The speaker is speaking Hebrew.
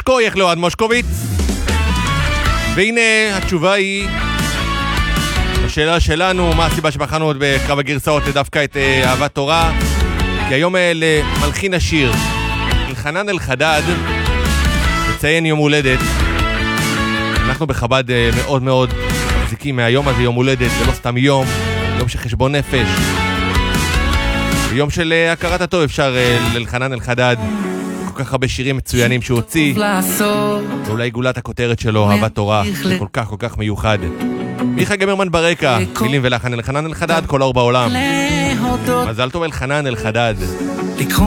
מושקו, איך לאוהד מושקוביץ? והנה התשובה היא השאלה שלנו, מה הסיבה שבחרנו עוד בקרב הגרסאות דווקא את אהבת תורה? כי היום למלחין השיר אלחנן אלחדד מציין יום הולדת. אנחנו בחב"ד מאוד מאוד מחזיקים מהיום הזה יום הולדת, זה לא סתם יום, יום של חשבון נפש, יום של הכרת הטוב. אפשר לאלחנן אלחדד כל כך הרבה שירים מצוינים שהוא הוציא, ואולי גולת הכותרת שלו, אהבת תורה, זה כל כך כל כך מיוחד. מיכה גמרמן ברקע, מילים ולחן אלחנן אלחדד, כל האור בעולם. מזל טוב אלחנן אלחדד.